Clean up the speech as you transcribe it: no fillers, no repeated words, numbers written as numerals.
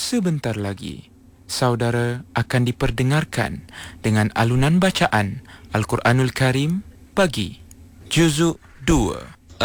sebentar lagi, saudara akan diperdengarkan dengan alunan bacaan Al-Quranul Karim bagi Juzuk 2